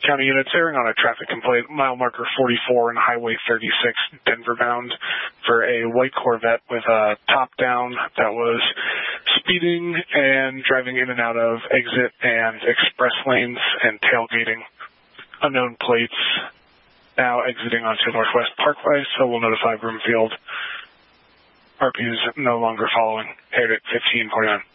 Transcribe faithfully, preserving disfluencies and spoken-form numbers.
County units airing on a traffic complaint, mile marker forty-four and Highway thirty-six, Denver bound, for a white Corvette with a top down that was speeding and driving in and out of exit and express lanes and tailgating. Unknown plates, now exiting onto Northwest Parkway, so we'll notify Broomfield. R P is no longer following. Paired at fifteen forty-nine.